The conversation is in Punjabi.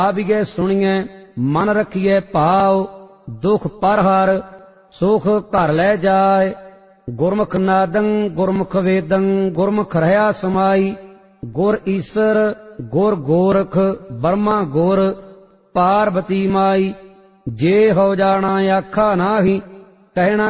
ਆਵੀਐ ਸੁਣੀਐ ਮਨ ਰਖੀਐ ਭਾਉ। ਦੁਖ ਪਰ ਹਰ ਸੁਖ ਘਰ ਲੈ ਜਾਏ। ਗੁਰਮੁਖ ਨਾਦੰ ਗੁਰਮੁਖ ਵੇਦੰ ਗੁਰਮੁਖ ਰਹਾ ਸਮਾਈ। ਗੁਰ ਈਸਰ ਗੁਰ ਗੋਰਖ ਬਰਮਾ ਗੁਰ ਪਾਰਬਤੀ ਮਾਈ। ਜੇ ਹੋ ਜਾਣਾ ਆਖਾ ਨਾਹੀ ਕਹਿਣਾ